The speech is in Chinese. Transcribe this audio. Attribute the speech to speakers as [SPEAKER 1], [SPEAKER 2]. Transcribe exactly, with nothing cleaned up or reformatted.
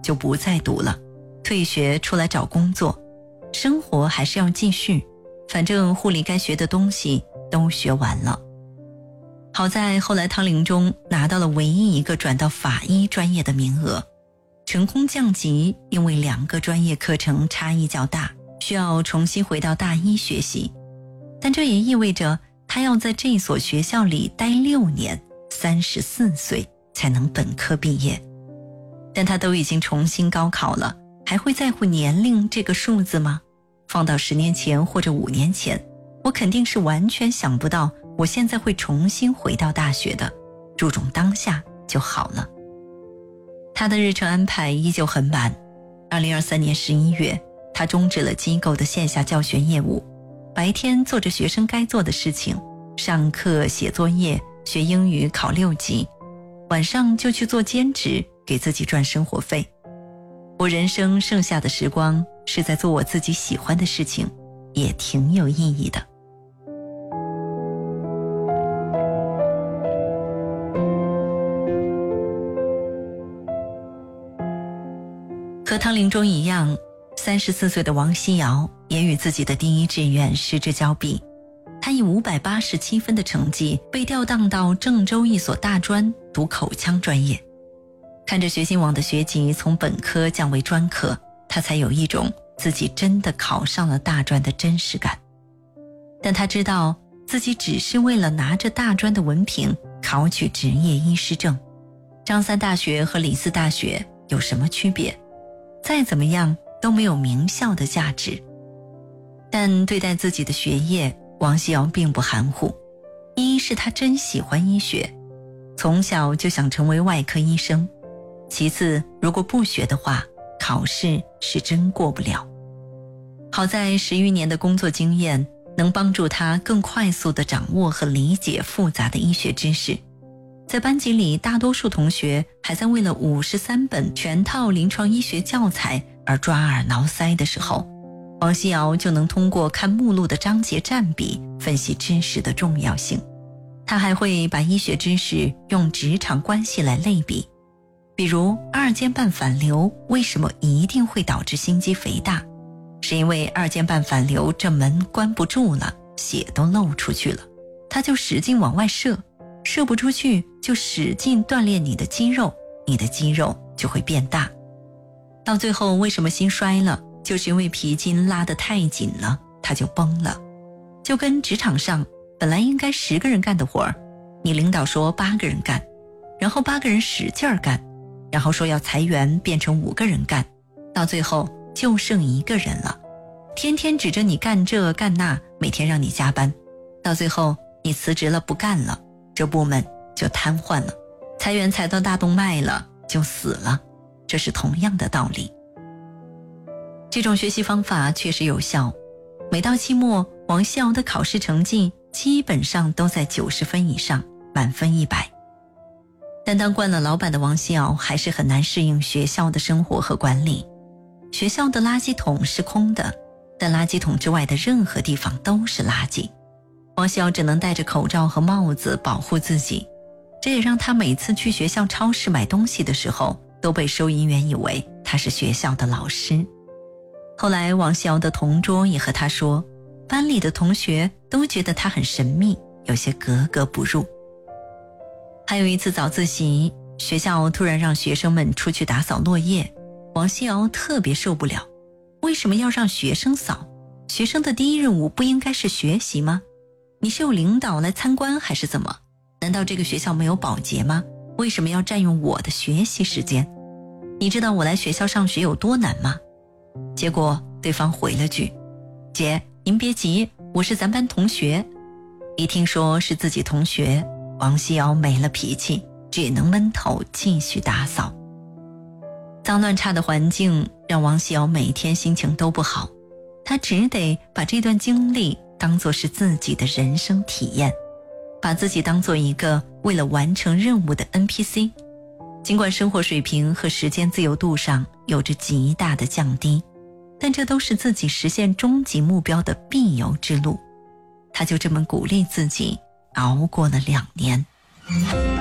[SPEAKER 1] 就不再读了，退学出来找工作，生活还是要继续，反正护理该学的东西都学完了。好在后来汤灵中拿到了唯一一个转到法医专业的名额，成功降级，因为两个专业课程差异较大，需要重新回到大一学习，但这也意味着他要在这所学校里待六年，三十四岁才能本科毕业。但他都已经重新高考了，还会在乎年龄这个数字吗？放到十年前或者五年前，我肯定是完全想不到我现在会重新回到大学的，注重当下就好了。他的日程安排依旧很满。二零二三年十一月，他终止了机构的线下教学业务，白天做着学生该做的事情，上课、写作业、学英语、考六级，晚上就去做兼职，给自己赚生活费。我人生剩下的时光是在做我自己喜欢的事情，也挺有意义的。和汤灵中一样，三十四岁的王希瑶也与自己的第一志愿失之交臂。他以五百八十七分的成绩被调档到郑州一所大专读口腔专业。看着学信网的学籍从本科降为专科，他才有一种自己真的考上了大专的真实感。但他知道自己只是为了拿着大专的文凭考取执业医师证。张三大学和李四大学有什么区别？再怎么样都没有名校的价值。但对待自己的学业，王希瑶并不含糊。一是他真喜欢医学，从小就想成为外科医生。其次，如果不学的话，考试是真过不了。好在十余年的工作经验能帮助他更快速地掌握和理解复杂的医学知识。在班级里，大多数同学还在为了五十三本全套临床医学教材而抓耳挠腮的时候，王希瑶就能通过看目录的章节占比分析知识的重要性。他还会把医学知识用职场关系来类比，比如二尖瓣反流为什么一定会导致心肌肥大，是因为二尖瓣反流这门关不住了，血都漏出去了，他就使劲往外射，射不出去就使劲锻炼你的肌肉，你的肌肉就会变大。到最后为什么心衰了，就是因为皮筋拉得太紧了，它就崩了。就跟职场上本来应该十个人干的活儿，你领导说八个人干，然后八个人使劲儿干，然后说要裁员变成五个人干，到最后就剩一个人了，天天指着你干这干那，每天让你加班，到最后你辞职了不干了，这部门就瘫痪了，裁员裁到大动脉了就死了，这是同样的道理。这种学习方法确实有效，每到期末，王希瑶的考试成绩基本上都在九十分以上，满分一百。但当惯了老板的王希瑶还是很难适应学校的生活和管理。学校的垃圾桶是空的，但垃圾桶之外的任何地方都是垃圾。王希瑶只能戴着口罩和帽子保护自己，这也让他每次去学校超市买东西的时候，都被收银员以为他是学校的老师。后来王希瑶的同桌也和他说，班里的同学都觉得他很神秘，有些格格不入。还有一次早自习，学校突然让学生们出去打扫落叶，王希瑶特别受不了，为什么要让学生扫？学生的第一任务不应该是学习吗？你是有领导来参观还是怎么？难道这个学校没有保洁吗？为什么要占用我的学习时间？你知道我来学校上学有多难吗？结果对方回了句，姐，您别急，我是咱班同学。一听说是自己同学，王希瑶没了脾气，只能闷头继续打扫。脏乱差的环境让王希瑶每天心情都不好，她只得把这段经历当作是自己的人生体验，把自己当作一个为了完成任务的 N P C。 尽管生活水平和时间自由度上有着极大的降低，但这都是自己实现终极目标的必由之路。他就这么鼓励自己熬过了两年。